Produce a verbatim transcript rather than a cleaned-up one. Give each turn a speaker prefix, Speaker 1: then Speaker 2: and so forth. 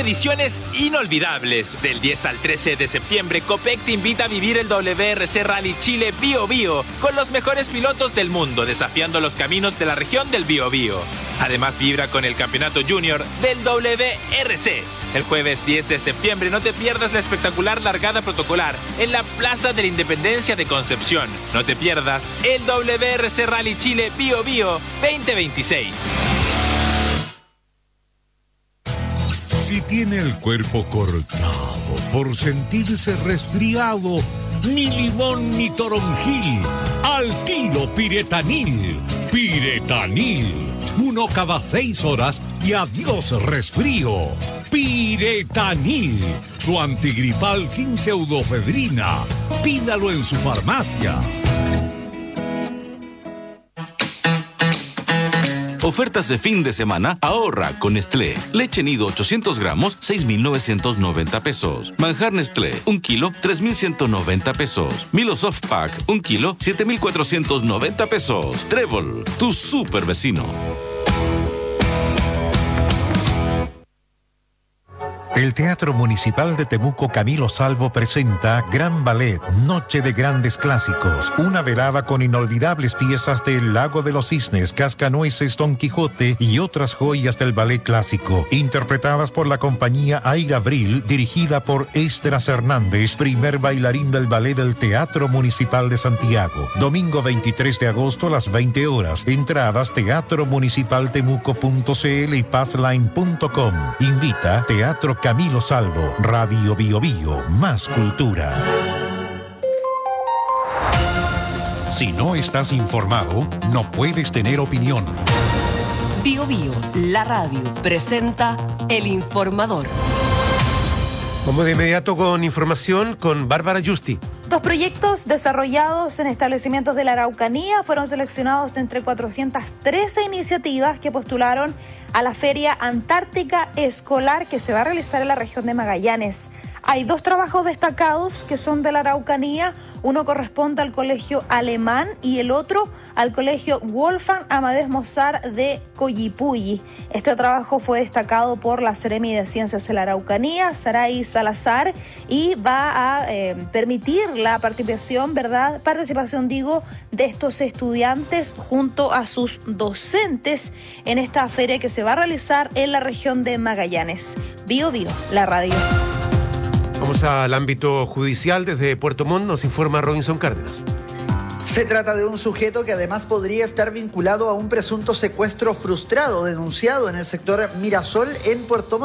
Speaker 1: ediciones inolvidables. Del diez al trece de septiembre, Copec te invita a vivir el W R C Rally Chile Bío Bío con los mejores pilotos del mundo desafiando los caminos de la región del Biobío. Además, vibra con el campeonato junior del W R C. El jueves diez de septiembre no te pierdas la espectacular largada protocolar en la Plaza de la Independencia de Concepción. No te pierdas el W R C Rally Chile Bío Bío veinte veintiséis.
Speaker 2: Si tiene el cuerpo cortado por sentirse resfriado, ni limón ni toronjil, al tiro Piretanil. Piretanil, uno cada seis horas y adiós resfrío. Piretanil, su antigripal sin pseudofedrina. Pídalo en su farmacia.
Speaker 3: Ofertas de fin de semana, ahorra con Nestlé. Leche nido ochocientos gramos, seis mil novecientos noventa pesos. Manjar Nestlé, un kilo, tres mil ciento noventa pesos. Milo Soft Pack, un kilo, siete mil cuatrocientos noventa pesos. Trébol, tu super vecino.
Speaker 4: El Teatro Municipal de Temuco Camilo Salvo presenta Gran Ballet, Noche de Grandes Clásicos, una velada con inolvidables piezas de El Lago de los Cisnes, Cascanueces, Don Quijote y otras joyas del ballet clásico, interpretadas por la compañía Aira Abril, dirigida por Esteras Hernández, primer bailarín del ballet del Teatro Municipal de Santiago. Domingo veintitrés de agosto a las veinte horas. Entradas teatro municipal temuco punto c l y passline punto com. Invita Teatro Camilo Salvo, Radio Bio Bio, más cultura. Si no estás informado, no puedes tener opinión.
Speaker 5: Bio Bio, la radio, presenta El Informador.
Speaker 6: Vamos de inmediato con información con Bárbara Justi.
Speaker 7: Dos proyectos desarrollados en establecimientos de la Araucanía fueron seleccionados entre cuatrocientas trece iniciativas que postularon a la Feria Antártica Escolar que se va a realizar en la región de Magallanes. Hay dos trabajos destacados que son de la Araucanía. Uno corresponde al Colegio Alemán y el otro al Colegio Wolfgang Amadeus Mozart de Coyipulli. Este trabajo fue destacado por la Seremi de Ciencias de la Araucanía, Saray Salazar, y va a eh, permitir la participación, ¿verdad? Participación, digo, de estos estudiantes junto a sus docentes en esta feria que se va a realizar en la región de Magallanes. Bio Bio, la radio.
Speaker 6: Vamos al ámbito judicial. Desde Puerto Montt nos informa Robinson Cárdenas.
Speaker 8: Se trata de un sujeto que además podría estar vinculado a un presunto secuestro frustrado denunciado en el sector Mirasol en Puerto Montt.